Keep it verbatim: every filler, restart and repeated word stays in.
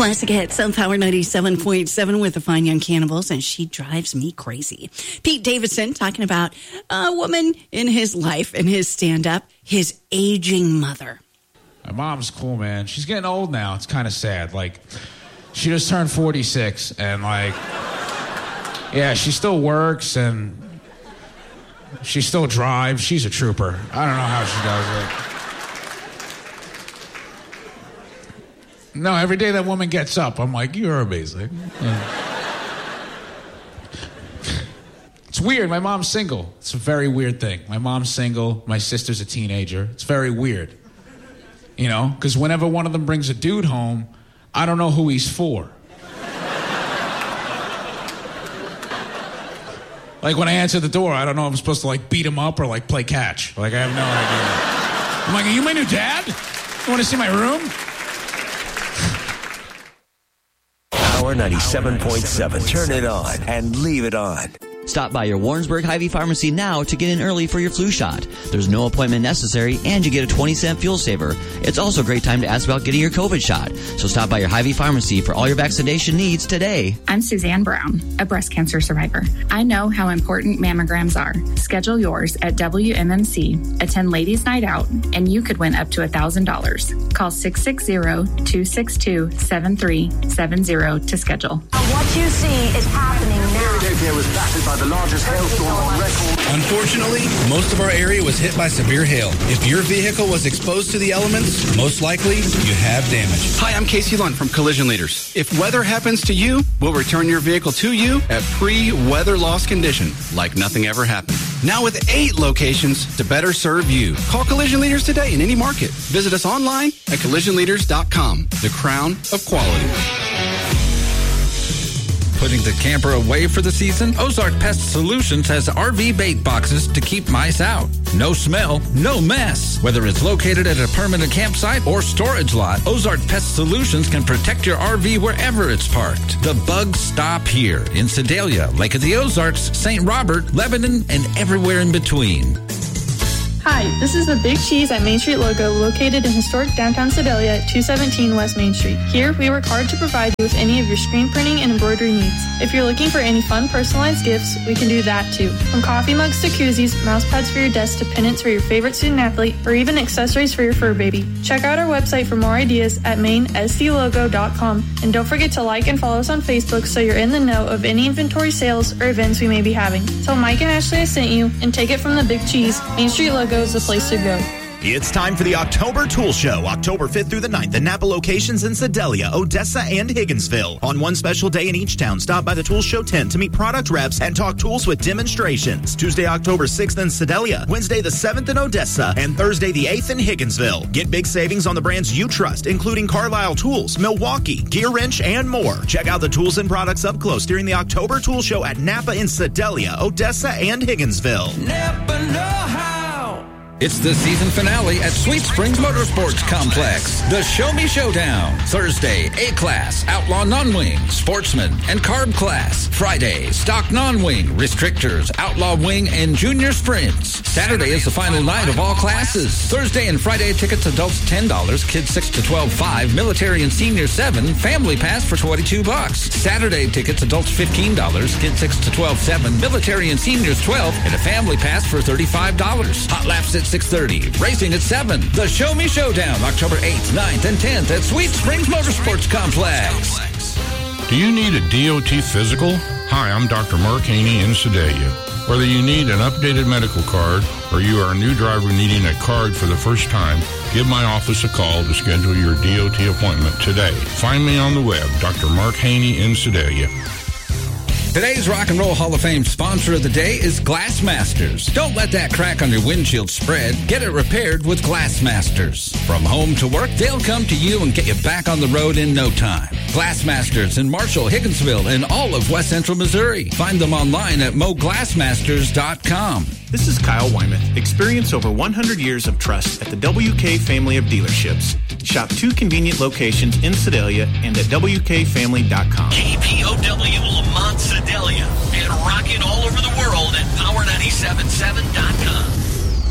Classic hits on Power ninety-seven point seven with the Fine Young Cannibals, and she drives me crazy. Pete Davidson talking about a woman in his life and his stand-up, his aging mother. My mom's cool, man. She's getting old now. It's kind of sad. Like, she just turned forty-six, and like, yeah, she still works, and she still drives. She's a trooper. I don't know how she does it. No, every day that woman gets up, I'm like, you're amazing. It's weird. My mom's single. It's a very weird thing. My mom's single. My sister's a teenager. It's very weird. You know, because whenever one of them brings a dude home, I don't know who he's for. Like, when I answer the door, I don't know if I'm supposed to, like, beat him up or, like, play catch. Like, I have no idea. I'm like, are you my new dad? You want to see my room? Power ninety-seven point seven. Turn it on and leave it on. Stop by your Warrensburg Hy-Vee Pharmacy now to get in early for your flu shot. There's no appointment necessary, and you get a twenty cent fuel saver. It's also a great time to ask about getting your COVID shot. So stop by your Hy-Vee Pharmacy for all your vaccination needs today. I'm Suzanne Brown, a breast cancer survivor. I know how important mammograms are. Schedule yours at W M M C, attend Ladies Night Out, and you could win up to one thousand dollars. Call six six zero, two six two, seven three seven zero to schedule. What you see is happening now. Philadelphia was battered by the largest hailstorm on record. Unfortunately, most of our area was hit by severe hail. If your vehicle was exposed to the elements, most likely you have damage. Hi, I'm Casey Lund from Collision Leaders. If weather happens to you, we'll return your vehicle to you at pre-weather loss condition, like nothing ever happened. Now with eight locations to better serve you. Call Collision Leaders today in any market. Visit us online at collision leaders dot com. The crown of quality. Putting the camper away for the season? Ozark Pest Solutions has R V bait boxes to keep mice out. No smell, no mess. Whether it's located at a permanent campsite or storage lot, Ozark Pest Solutions can protect your R V wherever it's parked. The bugs stop here in Sedalia, Lake of the Ozarks, Saint Robert, Lebanon, and everywhere in between. Hi, this is the Big Cheese at Main Street logo located in historic downtown Sedalia at two seventeen West Main Street. Here, we work hard to provide you with any of your screen printing and embroidery needs. If you're looking for any fun personalized gifts, we can do that too. From coffee mugs to koozies, mouse pads for your desk to pennants for your favorite student athlete, or even accessories for your fur baby. Check out our website for more ideas at main s c logo dot com. And don't forget to like and follow us on Facebook so you're in the know of any inventory sales or events we may be having. Tell Mike and Ashley I sent you and take it from the Big Cheese. Main Street logo is the place to go. It's time for the October Tool Show, October fifth through the ninth at Napa locations in Sedalia, Odessa, and Higginsville. On one special day in each town, stop by the Tool Show tent to meet product reps and talk tools with demonstrations. Tuesday, October sixth in Sedalia, Wednesday the seventh in Odessa, and Thursday the eighth in Higginsville. Get big savings on the brands you trust, including Carlisle Tools, Milwaukee, Gear Wrench, and more. Check out the tools and products up close during the October Tool Show at Napa in Sedalia, Odessa, and Higginsville. Napa know-how. It's the season finale at Sweet Springs Motorsports Complex. The Show Me Showdown. Thursday, A-Class, Outlaw Non-Wing, Sportsman, and Carb Class. Friday, Stock Non-Wing, Restrictors, Outlaw Wing, and Junior Sprints. Saturday is the final night of all classes. Thursday and Friday tickets, adults ten dollars, kids six to twelve, five, military and senior seven, family pass for twenty-two bucks. Saturday tickets, adults fifteen dollars, kids six to twelve, seven, military and seniors twelve, and a family pass for thirty-five dollars. Hot laps at six thirty, racing at seven. The Show Me Showdown, October eighth, ninth, and tenth at Sweet Springs Motorsports Complex. Do you need a D O T physical? Hi, I'm Doctor Mark Haney in Sedalia. Whether you need an updated medical card or you are a new driver needing a card for the first time, give my office a call to schedule your D O T appointment today. Find me on the web, Doctor Mark Haney in Sedalia. Today's Rock and Roll Hall of Fame sponsor of the day is Glassmasters. Don't let that crack on your windshield spread. Get it repaired with Glassmasters. From home to work, they'll come to you and get you back on the road in no time. Glassmasters in Marshall, Higginsville, and all of West Central Missouri. Find them online at mo glassmasters dot com. This is Kyle Wyman. Experience over one hundred years of trust at the W K family of dealerships. Shop two convenient locations in Sedalia and at w k family dot com. K P O W Lamont Sedalia and rocking all over the world at power nine seven seven dot com.